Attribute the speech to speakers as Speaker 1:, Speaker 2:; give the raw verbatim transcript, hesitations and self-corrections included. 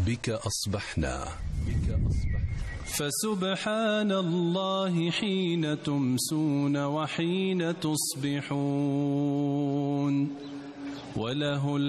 Speaker 1: بك أصبحنا بك أصبحنا
Speaker 2: فسبحان الله حين تمسون وحين تصبحون وله